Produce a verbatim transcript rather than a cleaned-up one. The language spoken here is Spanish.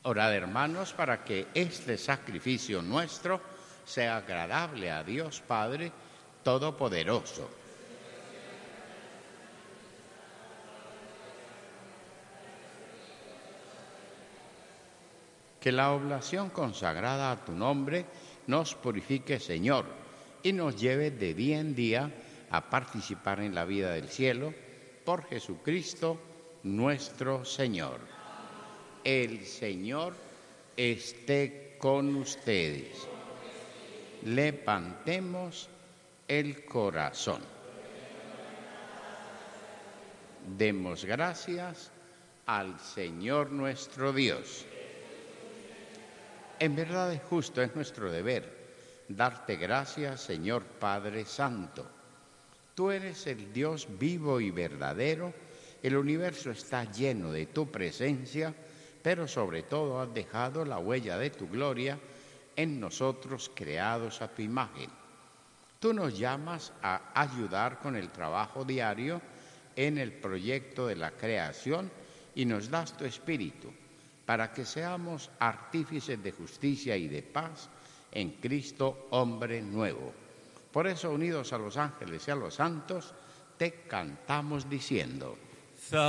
Orad, hermanos, para que este sacrificio nuestro sea agradable a Dios Padre Todopoderoso. Que la oblación consagrada a tu nombre nos purifique, Señor, y nos lleve de día en día a participar en la vida del cielo, por Jesucristo nuestro Señor. El Señor esté con ustedes. Levantemos el corazón. Demos gracias al Señor nuestro Dios. En verdad es justo, es nuestro deber darte gracias, Señor Padre Santo. Tú eres el Dios vivo y verdadero, el universo está lleno de tu presencia, pero sobre todo has dejado la huella de tu gloria en nosotros creados a tu imagen. Tú nos llamas a ayudar con el trabajo diario en el proyecto de la creación y nos das tu espíritu para que seamos artífices de justicia y de paz en Cristo, hombre nuevo. Por eso, unidos a los ángeles y a los santos, te cantamos diciendo: